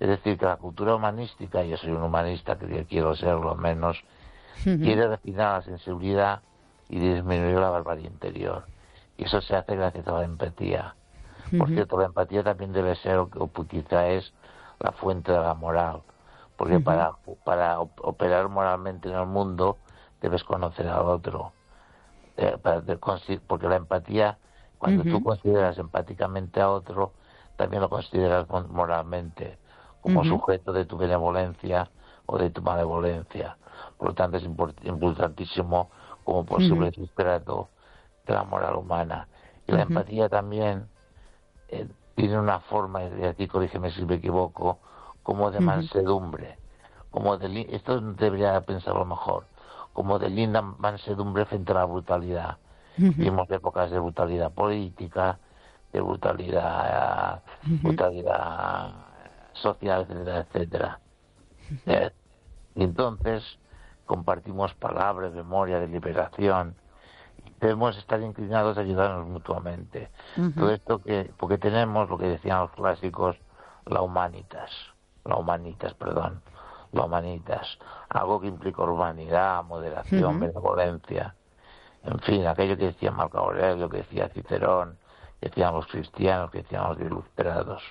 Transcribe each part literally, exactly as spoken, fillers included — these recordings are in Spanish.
Es decir, que la cultura humanística, yo soy un humanista que quiero serlo menos, Uh-huh. quiere refinar la sensibilidad y disminuir la barbarie interior. Y eso se hace gracias a la empatía. Uh-huh. Por cierto, la empatía también debe ser, o, o quizá es, la fuente de la moral. Porque uh-huh. para, para operar moralmente en el mundo debes conocer al otro. Eh, para, porque la empatía, cuando uh-huh. tú consideras empáticamente a otro, también lo consideras moralmente, como uh-huh. sujeto de tu benevolencia o de tu malevolencia. Por lo tanto, es importantísimo como posible uh-huh. sustrato de la moral humana. Y la uh-huh. empatía también eh, tiene una forma, y aquí corrígeme si me equivoco, como de uh-huh. mansedumbre. Como de, esto debería pensarlo mejor, como de linda mansedumbre frente a la brutalidad. Uh-huh. Vimos épocas de brutalidad política, de brutalidad, uh-huh. brutalidad social, etcétera, etcétera. Uh-huh. Eh, y entonces compartimos palabras, memoria, deliberación. Debemos estar inclinados a ayudarnos mutuamente. Uh-huh. Todo esto que, porque tenemos lo que decían los clásicos, la humanitas, la humanitas, perdón, la humanitas, algo que implica urbanidad, moderación, uh-huh. benevolencia, en fin, aquello que decía Marco Aurelio, que decía Cicerón, que decían los cristianos, que decían los ilustrados.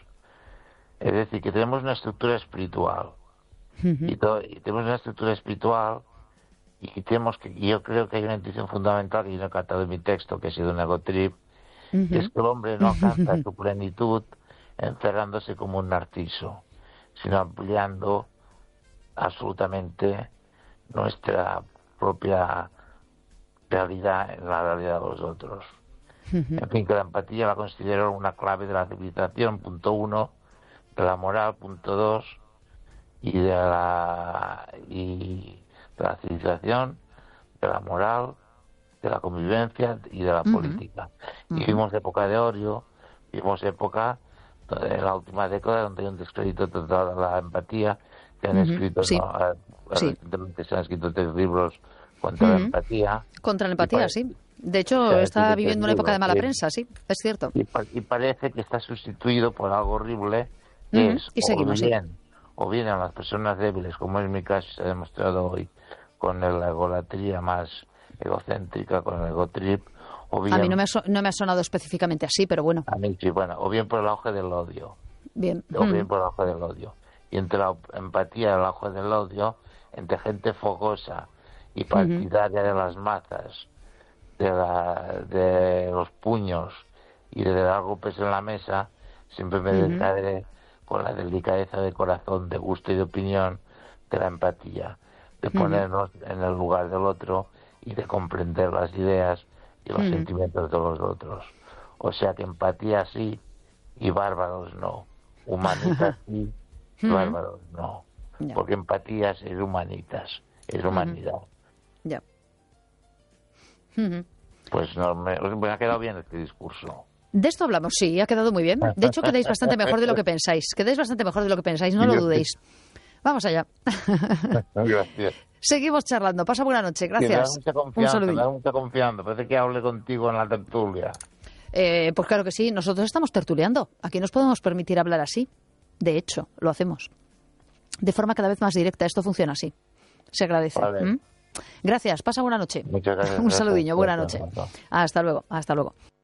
Es decir, que tenemos una estructura espiritual. Uh-huh. Y, todo, y tenemos una estructura espiritual y tenemos que, y yo creo que hay una intuición fundamental que yo no he cantado en mi texto, que ha sido un ego trip, uh-huh. y es que el hombre no alcanza uh-huh. su plenitud encerrándose como un narciso, sino ampliando absolutamente nuestra propia realidad en la realidad de los otros. Uh-huh. En fin, que la empatía la considero una clave de la civilización, punto uno, de la moral, punto dos, y de la y de la civilización, de la moral, de la convivencia y de la uh-huh. política. Uh-huh. Y vimos época de Orio, vimos época en la última década donde hay un descrédito total de la empatía, que han uh-huh. escrito, sí. ¿no? Sí. Recientemente se han escrito tres libros contra uh-huh. la empatía. Contra la empatía, pare... sí. De hecho, está viviendo una época de mala prensa, sí, es cierto. Y, pa- y parece que está sustituido por algo horrible, que uh-huh. es y seguimos, o bien, sí. o bien a las personas débiles, como es mi caso, se ha demostrado hoy, con la egolatría más egocéntrica, con el ego trip, o bien... A mí no me, ha so- no me ha sonado específicamente así, pero bueno. A mí sí, bueno, o bien por el auge del odio. Bien. O bien mm. por el auge del odio. Y entre la empatía y el auge del odio, entre gente fogosa y partidaria uh-huh. de las mazas, de, la, de los puños y de dar golpes en la mesa, siempre me uh-huh. descargué con la delicadeza de corazón, de gusto y de opinión de la empatía, de uh-huh. ponernos en el lugar del otro y de comprender las ideas y los uh-huh. sentimientos de los otros. O sea que empatía sí y bárbaros no. Humanitas sí, uh-huh. bárbaros no. Yeah. Porque empatía es humanitas, es humanidad. Ya. Yeah. Uh-huh. Pues no, me, me ha quedado bien este discurso. De esto hablamos, sí, ha quedado muy bien. De hecho, quedáis bastante mejor de lo que pensáis. Quedáis bastante mejor de lo que pensáis, no lo dudéis. Vamos allá. Gracias. Seguimos charlando. Pasa buena noche. Gracias. Me da mucha confianza, Un me da mucha confianza. Parece que hable contigo en la tertulia. Eh, pues claro que sí. Nosotros estamos tertuleando. Aquí nos podemos permitir hablar así. De hecho, lo hacemos. De forma cada vez más directa. Esto funciona así. Se agradece. Vale. ¿Mm? Gracias. Pasa buena noche. Muchas gracias. Un saludiño. Buena Gracias. noche. Hasta luego. Hasta luego.